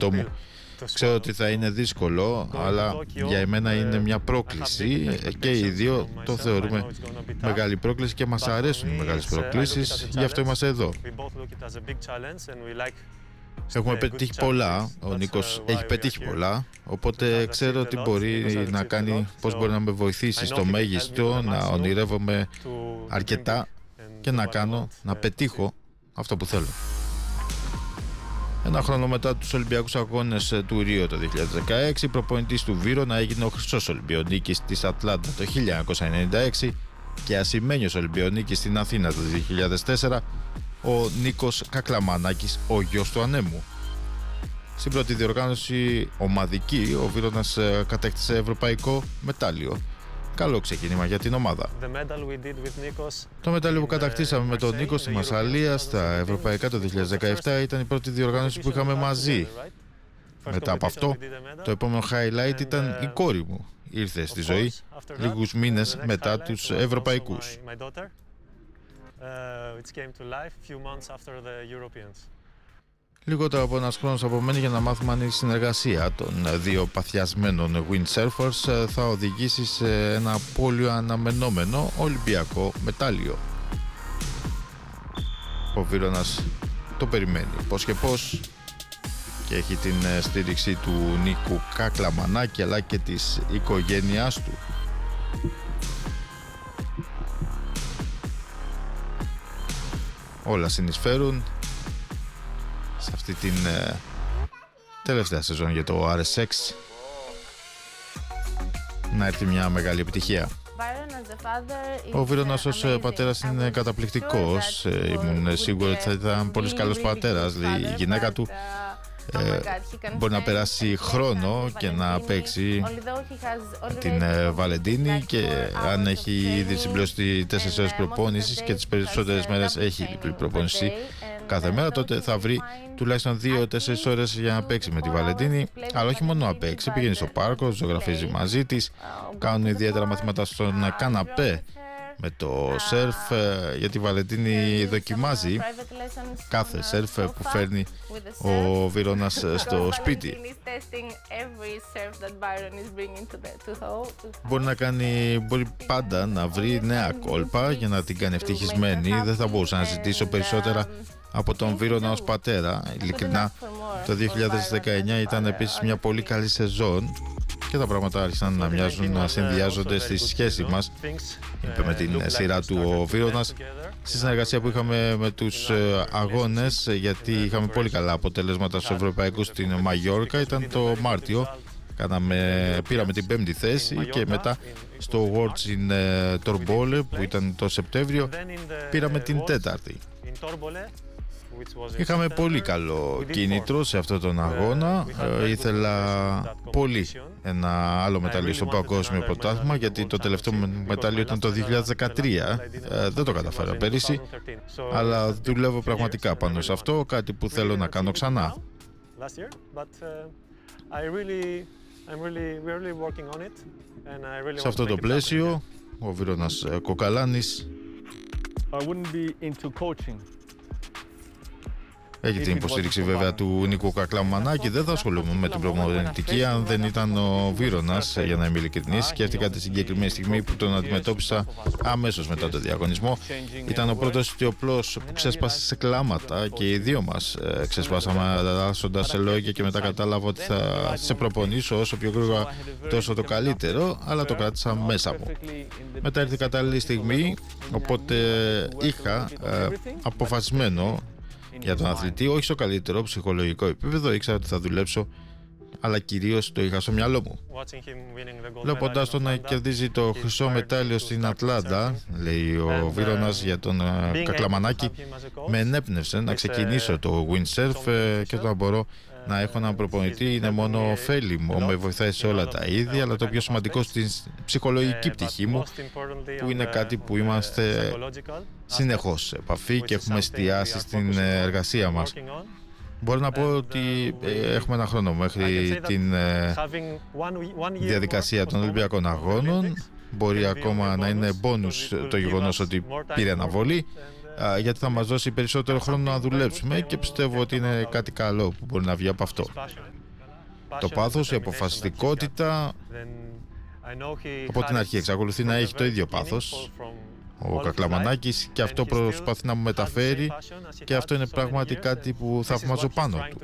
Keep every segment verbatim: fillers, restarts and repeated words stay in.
εαυτό μου. Ξέρω ότι θα είναι δύσκολο, αλλά για εμένα είναι μια πρόκληση και οι δύο το θεωρούμε μεγάλη πρόκληση και μας αρέσουν οι μεγάλες προκλήσεις, γι' αυτό είμαστε εδώ. Έχουμε πετύχει πολλά, ο Νίκος έχει πετύχει πολλά, οπότε ξέρω τι μπορεί να κάνει, πώς μπορεί να με βοηθήσει στο μέγιστο, να ονειρεύομαι αρκετά και να κάνω, να πετύχω αυτό που θέλω. Ένα χρόνο μετά τους Ολυμπιακούς Αγώνες του Ρίο το δύο χιλιάδες δεκαέξι, προπονητής του Βίρονα έγινε ο χρυσός Ολυμπιονίκης της Ατλάντα το χίλια εννιακόσια ενενήντα έξι και ασημένιος Ολυμπιονίκης στην Αθήνα το δύο χιλιάδες τέσσερα, ο Νίκος Κακλαμανάκης, ο γιος του ανέμου. Στην πρώτη διοργάνωση ομαδική, ο Βίρονας κατέκτησε ευρωπαϊκό μετάλλιο. Καλό ξεκίνημα για την ομάδα. Το μετάλλιο που κατακτήσαμε με τον Νίκο στη Μασσαλία στα ευρωπαϊκά το δύο χιλιάδες δεκαεπτά ήταν η πρώτη διοργάνωση που είχαμε μαζί. Μετά από αυτό, το επόμενο highlight ήταν η κόρη μου. Ήρθε στη ζωή λίγους μήνες μετά τους ευρωπαϊκούς. Λιγότερο από ένας χρόνος απομένει για να μάθουμε αν η συνεργασία των δύο παθιασμένων windsurfers θα οδηγήσει σε ένα πολύ αναμενόμενο Ολυμπιακό μετάλλιο. Ο Βίρονας το περιμένει πώς και πώς και έχει την στήριξη του Νίκου Κακλαμανάκη αλλά και της οικογένειάς του. Όλα συνεισφέρουν σε αυτή την ε, τελευταία σεζόν για το αρ ες εξ να έρθει μια μεγάλη επιτυχία. Ο Βίρονας ως πατέρας είναι καταπληκτικός. Ε, ήμουν σίγουρο ότι θα ήταν πολύ καλός πατέρας. Η γυναίκα του ε, μπορεί να περάσει χρόνο και να παίξει την ε, Βαλεντίνη και αν έχει ήδη συμπληρώσει τέσσερις ώρες προπόνησης και τις περισσότερες μέρες έχει διπλή προπόνηση κάθε μέρα, τότε θα βρει τουλάχιστον δύο με τέσσερις ώρες για να παίξει με τη Βαλεντίνη. Αλλά όχι μόνο να παίξει, πηγαίνει στο πάρκο, ζωγραφίζει μαζί της, κάνουν ιδιαίτερα μαθήματα στον καναπέ με το σερφ, γιατί τη Βαλεντίνη δοκιμάζει κάθε σερφ που φέρνει ο Βίρονας στο σπίτι. Μπορεί να κάνει, μπορεί πάντα να βρει νέα κόλπα για να την κάνει ευτυχισμένη. Δεν θα μπορούσα να ζητήσω περισσότερα από τον Βίρονα ως πατέρα. Ειλικρινά, το δύο χιλιάδες δεκαεννιά ήταν επίσης μια πολύ καλή σεζόν και τα πράγματα άρχισαν να μοιάζουν, να συνδυάζονται στη σχέση μας. Είπε με την σειρά του ο Βίρονας, στη συνεργασία που είχαμε με τους αγώνες, γιατί είχαμε πολύ καλά αποτελέσματα στους ευρωπαϊκούς στην Μαγιόρκα, ήταν το Μάρτιο. Κάναμε, πήραμε την πέμπτη θέση και μετά στο Worlds in Torbole που ήταν το Σεπτέμβριο πήραμε την τέταρτη. Είχαμε πολύ καλό κίνητρο σε αυτόν τον αγώνα. Ε, ήθελα πολύ ένα άλλο μετάλλιο στο παγκόσμιο πρωτάθλημα, γιατί το τελευταίο μετάλλιο ήταν το δύο χιλιάδες δεκατρία. Ε, δεν το καταφέρα πέρυσι, αλλά δουλεύω πραγματικά πάνω σε αυτό, κάτι που θέλω να κάνω ξανά. Σε αυτό το πλαίσιο, ο Βίρονας Κοκαλάνης έχει την υποστήριξη βέβαια του Νίκου Κακλαμανάκη. Δεν θα ασχολούμαι με την προπονητική αν δεν ήταν ο Βίρονας, για να είμαι ειλικρινής. Σκέφτηκα τη συγκεκριμένη στιγμή που τον αντιμετώπισα αμέσως μετά το διαγωνισμό. Ήταν ο πρώτος ιστιοπλός που ξέσπασε σε κλάματα και οι δύο μας ε, ξεσπάσαμε αλλάσσοντας σε λόγια και μετά κατάλαβα ότι θα σε προπονήσω όσο πιο γρήγορα τόσο το καλύτερο, αλλά το κράτησα μέσα μου. Μετά ήρθε η κατάλληλη στιγμή, οπότε είχα ε, αποφασισμένο για τον αθλητή, όχι στο καλύτερο ψυχολογικό επίπεδο, ήξερα ότι θα δουλέψω, αλλά κυρίως το είχα στο μυαλό μου. Βλέποντας τον να κερδίζει το χρυσό μετάλλιο στην Ατλάντα, λέει ο Βίρονας για τον Κακλαμανάκη, με ενέπνευσε να ξεκινήσω το windsurf και το να μπορώ να έχω έναν προπονητή είναι μόνο ωφέλιμο, με βοηθάει σε όλα τα είδη, αλλά το πιο σημαντικό στην ψυχολογική πτυχή μου, που είναι κάτι που είμαστε συνεχώς σε επαφή και έχουμε εστιάσει στην εργασία μας. Μπορώ να πω ότι έχουμε ένα χρόνο μέχρι την διαδικασία των Ολυμπιακών Αγώνων. Μπορεί ακόμα να είναι μπόνους το γεγονός ότι πήρε αναβολή, γιατί θα μας δώσει περισσότερο χρόνο να δουλέψουμε και πιστεύω ότι είναι κάτι καλό που μπορεί να βγει από αυτό. Το πάθος, η αποφασιστικότητα, από την αρχή εξακολουθεί να έχει το ίδιο πάθος ο Κακλαμανάκης και αυτό προσπαθεί να μου μεταφέρει και αυτό είναι πράγματι κάτι που θαυμάζω πάνω του.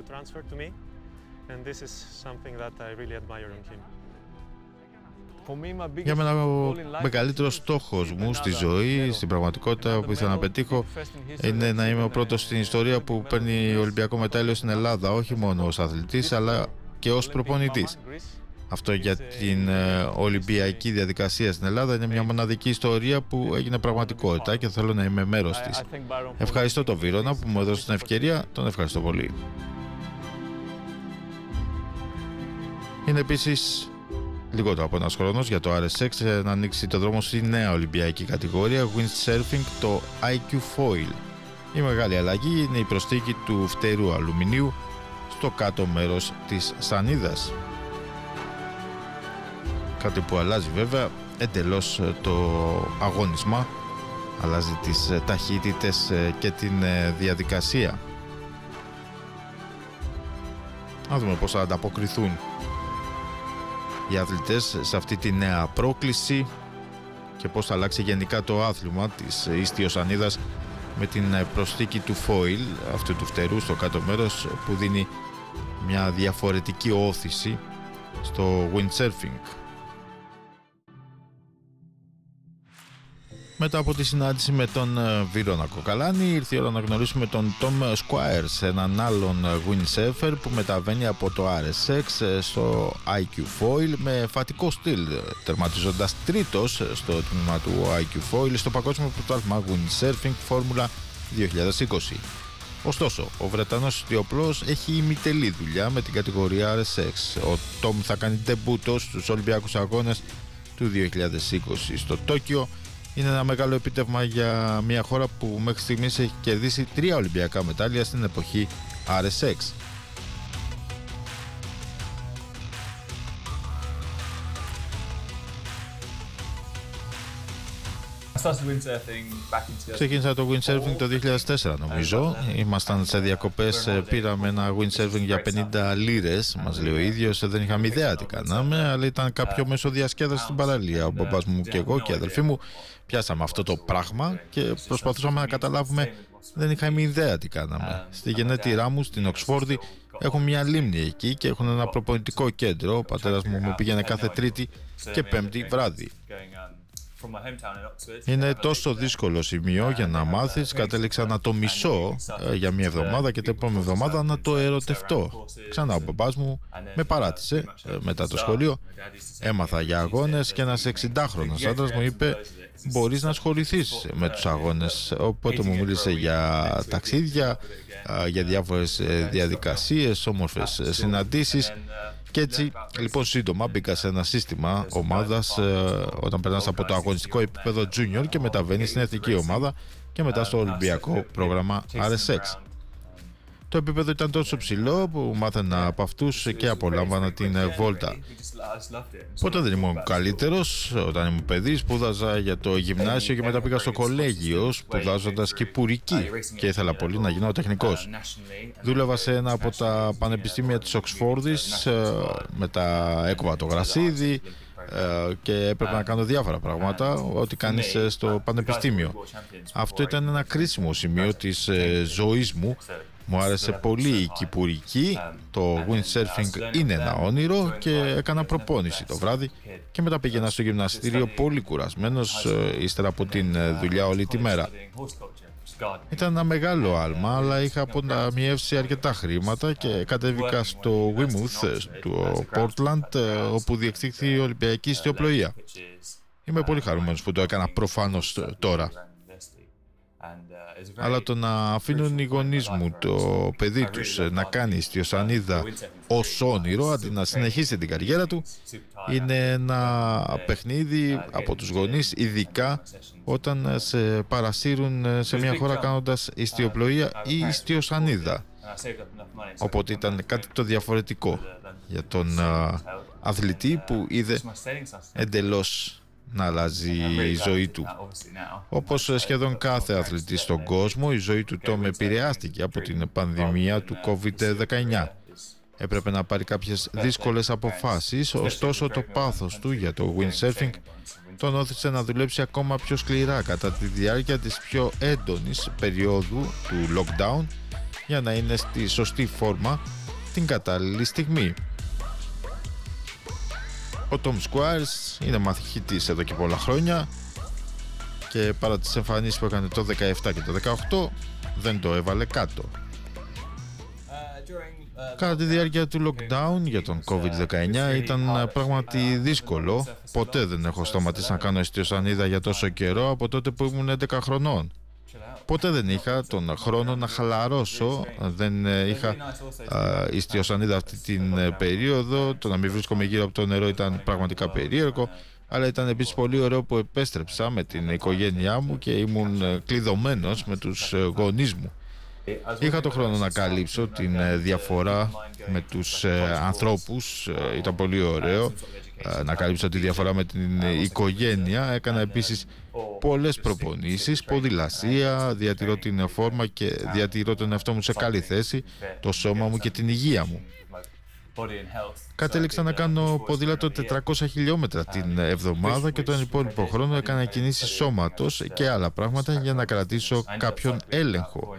Για μένα ο μεγαλύτερος στόχος μου στη ζωή, στην πραγματικότητα που ήθελα να πετύχω, είναι να είμαι ο πρώτος στην ιστορία που παίρνει Ολυμπιακό μετάλλιο στην Ελλάδα, όχι μόνο ως αθλητής αλλά και ως προπονητής. Αυτό για την Ολυμπιακή διαδικασία στην Ελλάδα είναι μια μοναδική ιστορία που έγινε πραγματικότητα και θέλω να είμαι μέρος της. Ευχαριστώ τον Βύρωνα που μου έδωσε την ευκαιρία, τον ευχαριστώ πολύ. Είναι επίσης λιγότερο από ένας χρόνος για το αρ ες εξ να ανοίξει το δρόμο στη νέα Ολυμπιακή κατηγορία Windsurfing, το άι κιου Foil. Η μεγάλη αλλαγή είναι η προσθήκη του φτερού αλουμινίου στο κάτω μέρος της σανίδας. Κάτι που αλλάζει βέβαια εντελώς το αγώνισμα, αλλάζει τις ταχύτητες και την διαδικασία. Να δούμε πώς θα ανταποκριθούν οι αθλητές σε αυτή τη νέα πρόκληση και πώς θα αλλάξει γενικά το άθλημα της ιστιοσανίδας με την προσθήκη του foil, αυτού του φτερού στο κάτω μέρος που δίνει μια διαφορετική όθηση στο windsurfing. Μετά από τη συνάντηση με τον Βύρωνα Κοκαλάνη, ήρθε η ώρα να γνωρίσουμε τον Tom Squires, έναν άλλον windsurfer που μεταβαίνει από το αρ ες εξ στο άι κιου Foil με φατικό στυλ, τερματιζοντας τρίτος στο τμήμα του άι κιου Foil στο Παγκόσμιο Πρωτάθλημα Windsurfing Formula δύο χιλιάδες είκοσι. Ωστόσο, ο Βρετανός ιστιοπλός έχει ημιτελή δουλειά με την κατηγορία αρ ες εξ. Ο Tom θα κάνει ντεμπούτο στους Ολυμπιακούς Αγώνες του δύο χιλιάδες είκοσι στο Τόκιο. Είναι ένα μεγάλο επίτευγμα για μια χώρα που μέχρι στιγμής έχει κερδίσει τρία Ολυμπιακά μετάλλια στην εποχή αρ ες εξ. Ξεκίνησα το windsurfing το δύο χιλιάδες τέσσερα νομίζω. Ήμασταν σε διακοπές, πήραμε ένα windsurfing για πενήντα λίρες, μας λέει ο ίδιος, δεν είχαμε ιδέα τι κάναμε, αλλά ήταν κάποιο μέσο διασκέδαση στην παραλία. Ο μπαμπάς μου και εγώ και οι αδελφοί μου πιάσαμε αυτό το πράγμα και προσπαθούσαμε να καταλάβουμε, δεν είχαμε ιδέα τι κάναμε. Στη γενέτειρά μου στην Οξφόρδη έχουν μια λίμνη εκεί και έχουν ένα προπονητικό κέντρο. Ο πατέρας μου μου πήγαινε κάθε Τρίτη και Πέμπτη βράδυ. Είναι τόσο δύσκολο σημείο για να μάθεις. Κατέληξα να το μισώ για μια εβδομάδα και την επόμενη εβδομάδα να το ερωτευτώ. Ξανά ο μπαμπάς μου με παράτησε μετά το σχολείο. Έμαθα για αγώνες και ένας εξηντάχρονος άντρας μου είπε μπορείς να ασχοληθείς με τους αγώνες. Οπότε μου μίλησε για ταξίδια, για διάφορες διαδικασίες, όμορφες συναντήσεις. Και έτσι, λοιπόν, σύντομα μπήκα σε ένα σύστημα ομάδας ε, όταν περνάς από το αγωνιστικό επίπεδο junior και μεταβαίνεις στην εθνική ομάδα και μετά στο Ολυμπιακό πρόγραμμα αρ ες εξ. Το επίπεδο ήταν τόσο ψηλό που μάθαινα από αυτούς και απολάμβανα την βόλτα. Ποτέ δεν ήμουν καλύτερος. Όταν ήμουν παιδί, σπούδαζα για το γυμνάσιο και μετά πήγα στο κολέγιο, σπουδάζοντας κυπουρική και ήθελα πολύ να γίνω τεχνικός. Δούλευα σε ένα από τα πανεπιστήμια της Οξφόρδης, μετά έκοβα το γρασίδι και έπρεπε να κάνω διάφορα πράγματα, ό,τι κάνεις στο πανεπιστήμιο. Αυτό ήταν ένα κρίσιμο σημείο της ζωής μου. Μου άρεσε πολύ η κυπουρική, το windsurfing είναι ένα όνειρο και έκανα προπόνηση το βράδυ και μετά πήγαινα στο γυμναστήριο πολύ κουρασμένος ύστερα από την δουλειά όλη τη μέρα. Ήταν ένα μεγάλο άλμα, αλλά είχα αποταμιεύσει αρκετά χρήματα και κατέβηκα στο Weymouth του Portland, όπου διεξήχθη η Ολυμπιακή ιστιοπλοεία. Είμαι πολύ χαρούμενος που το έκανα προφανώς τώρα. Αλλά το να αφήνουν οι γονείς μου το παιδί τους να κάνει ιστιοσανίδα ως όνειρο αντί να συνεχίσει την καριέρα του είναι ένα παιχνίδι από τους γονείς, ειδικά όταν σε παρασύρουν σε μια χώρα κάνοντας ιστιοπλοεία ή ιστιοσανίδα. Οπότε ήταν κάτι το διαφορετικό για τον αθλητή που είδε εντελώς να αλλάζει η ζωή του. Όπως σχεδόν κάθε αθλητή στον κόσμο, η ζωή του Τόμ επηρεάστηκε από την πανδημία του κόβιντ δεκαεννιά. Έπρεπε να πάρει κάποιες δύσκολες αποφάσεις, ωστόσο το πάθος του για το windsurfing τον όθησε να δουλέψει ακόμα πιο σκληρά κατά τη διάρκεια της πιο έντονης περίοδου του lockdown για να είναι στη σωστή φόρμα την κατάλληλη στιγμή. Ο Τόμ Squires είναι μαθητής εδώ και πολλά χρόνια και παρά τις εμφανίσεις που έκανε το δεκαεπτά και το δεκαοκτώ δεν το έβαλε κάτω. Κατά τη διάρκεια του lockdown για τον κόβιντ δεκαεννιά ήταν πράγματι δύσκολο. Ποτέ δεν έχω σταματήσει να κάνω ιστιοσανίδα για τόσο καιρό από τότε που ήμουν έντεκα χρονών. Ποτέ δεν είχα τον χρόνο να χαλαρώσω, δεν είχα ιστιοσανίδα αυτή την περίοδο. Το να μην βρίσκομαι γύρω από το νερό ήταν πραγματικά περίεργο, αλλά ήταν επίσης πολύ ωραίο που επέστρεψα με την οικογένειά μου και ήμουν κλειδωμένος με τους γονείς μου. Είχα το χρόνο να καλύψω την διαφορά με τους ανθρώπους, ήταν πολύ ωραίο να καλύψω τη διαφορά με την οικογένεια. Έκανα επίσης πολλές προπονήσεις, ποδηλασία, διατηρώ την φόρμα και διατηρώ τον εαυτό μου σε καλή θέση, το σώμα μου και την υγεία μου. Κατέληξα να κάνω ποδήλατο τετρακόσια χιλιόμετρα την εβδομάδα και τον υπόλοιπο χρόνο έκανα κινήσεις σώματος και άλλα πράγματα για να κρατήσω κάποιον έλεγχο.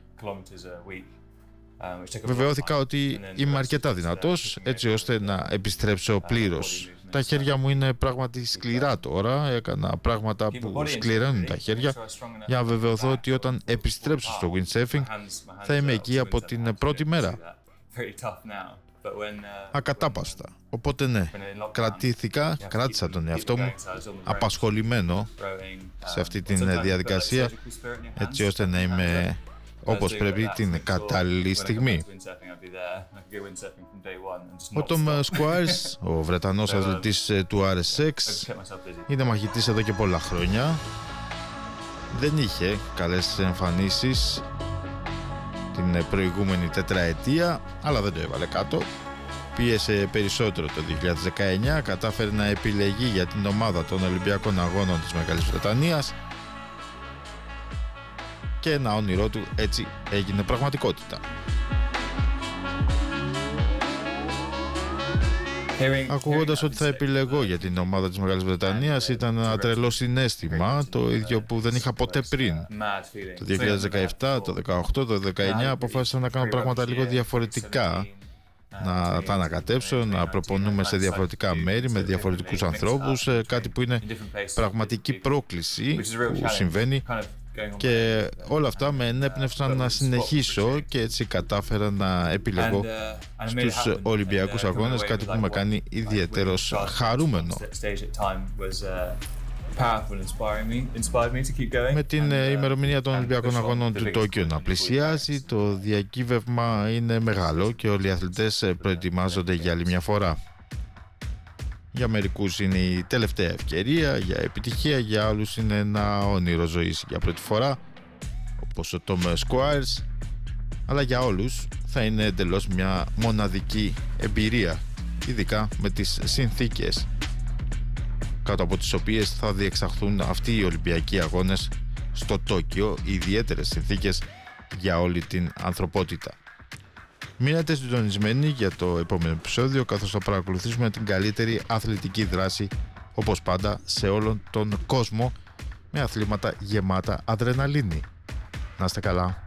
Βεβαιώθηκα ότι είμαι αρκετά δυνατός έτσι ώστε να επιστρέψω πλήρως. Τα χέρια μου είναι πράγματι σκληρά τώρα, έκανα πράγματα που σκληραίνουν τα χέρια για να βεβαιωθώ ότι όταν επιστρέψω στο windsurfing θα είμαι εκεί από την πρώτη μέρα. Ακατάπαστα. Οπότε ναι, κρατήθηκα, κράτησα τον εαυτό μου απασχολημένο σε αυτή τη διαδικασία έτσι ώστε να είμαι όπως πρέπει την κατάλληλη στιγμή. Ο Τόμ Squires, ο Βρετανός αθλητής του αρ ες εξ, είναι μαχητής εδώ και πολλά χρόνια. Δεν είχε καλές εμφανίσεις την προηγούμενη τετραετία, αλλά δεν το έβαλε κάτω. Πίεσε περισσότερο το δύο χιλιάδες δεκαεννιά, κατάφερε να επιλεγεί για την ομάδα των Ολυμπιακών Αγώνων της Μεγάλης Βρετανίας και ένα όνειρό του έτσι έγινε πραγματικότητα. Ακούγοντας ότι θα επιλεγώ για την ομάδα της Μεγάλης Βρετανίας ήταν ένα τρελό συναίσθημα, το ίδιο που δεν είχα ποτέ πριν. Το δύο χιλιάδες δεκαεπτά, το δεκαοκτώ, το δεκαεννιά αποφάσισα να κάνω πράγματα λίγο διαφορετικά, να τα ανακατέψω, να προπονούμε σε διαφορετικά μέρη με διαφορετικούς ανθρώπους, κάτι που είναι πραγματική πρόκληση που συμβαίνει. Και όλα αυτά με ενέπνευσαν να συνεχίσω και έτσι κατάφερα να επιλεγώ στους Ολυμπιακούς Αγώνες, κάτι που με κάνει ιδιαίτερος χαρούμενο. Με την ημερομηνία των Ολυμπιακών Αγώνων του Τόκιο να πλησιάζει, το διακύβευμα είναι μεγάλο και όλοι οι αθλητές προετοιμάζονται για άλλη μια φορά. Για μερικούς είναι η τελευταία ευκαιρία, για επιτυχία, για άλλους είναι ένα όνειρο ζωής για πρώτη φορά, όπως ο Τόμ Squires, αλλά για όλους θα είναι εντελώς μια μοναδική εμπειρία, ειδικά με τις συνθήκες κάτω από τις οποίες θα διεξαχθούν αυτοί οι Ολυμπιακοί Αγώνες στο Τόκιο, ιδιαίτερες συνθήκες για όλη την ανθρωπότητα. Μείνετε συντονισμένοι για το επόμενο επεισόδιο, καθώς θα παρακολουθήσουμε την καλύτερη αθλητική δράση, όπως πάντα, σε όλον τον κόσμο, με αθλήματα γεμάτα αδρεναλίνη. Να είστε καλά.